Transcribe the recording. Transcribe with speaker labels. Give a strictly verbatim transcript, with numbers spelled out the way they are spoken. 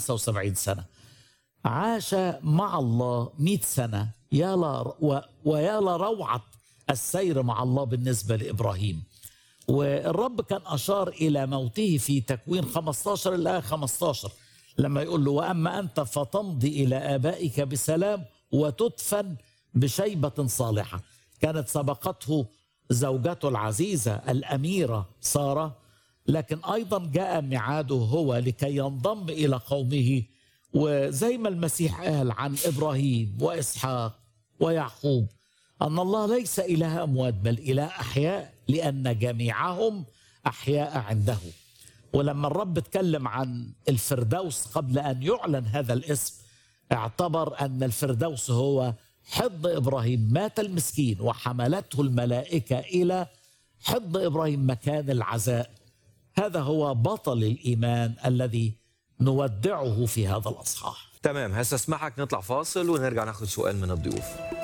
Speaker 1: خمسة وسبعين سنة، عاش مع الله مئة سنة. يا لا ويا لروعة السير مع الله بالنسبة لإبراهيم. والرب كان أشار إلى موته في تكوين خمسة عشر الآية خمسة عشر لما يقول له: وأما أنت فتمضي إلى آبائك بسلام وتدفن بشيبة صالحة. كانت سبقته زوجته العزيزة الأميرة سارة، لكن أيضا جاء ميعاده هو لكي ينضم إلى قومه. وزي ما المسيح قال عن إبراهيم وإسحاق ويعقوب أن الله ليس إله أموات بل إله أحياء، لأن جميعهم أحياء عنده. ولما الرب اتكلم عن الفردوس قبل أن يعلن هذا الاسم، اعتبر أن الفردوس هو حضن إبراهيم. مات المسكين وحملته الملائكة إلى حضن إبراهيم مكان العزاء. هذا هو بطل الإيمان الذي نودعه في هذا الأصحاح.
Speaker 2: تمام، هسه اسمحك نطلع فاصل ونرجع ناخذ سؤال من الضيوف.